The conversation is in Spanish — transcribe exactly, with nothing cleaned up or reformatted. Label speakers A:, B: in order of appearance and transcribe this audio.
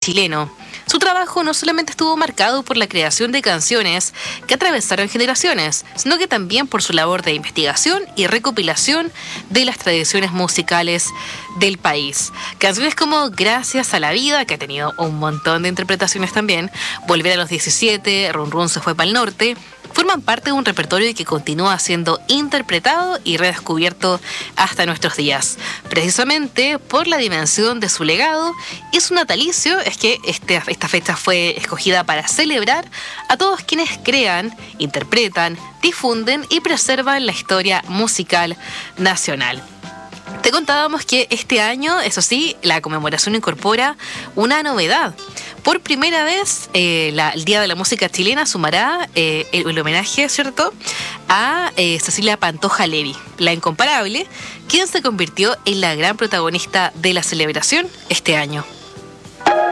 A: chileno. Su trabajo no solamente estuvo marcado por la creación de canciones que atravesaron generaciones, sino que también por su labor de investigación y recopilación de las tradiciones musicales del país. Canciones como Gracias a la Vida, que ha tenido un montón de interpretaciones también, Volver a los diecisiete, Run Run se fue para el norte, forman parte de un repertorio que continúa siendo interpretado y redescubierto hasta nuestros días. Precisamente por la dimensión de su legado y su natalicio es que este, esta fecha fue escogida para celebrar a todos quienes crean, interpretan, difunden y preservan la historia musical nacional. Te contábamos que este año, eso sí, la conmemoración incorpora una novedad. Por primera vez, eh, la, el Día de la Música Chilena sumará eh, el, el homenaje, ¿cierto?, a eh, Cecilia Pantoja Levi, la incomparable, quien se convirtió en la gran protagonista de la celebración este año.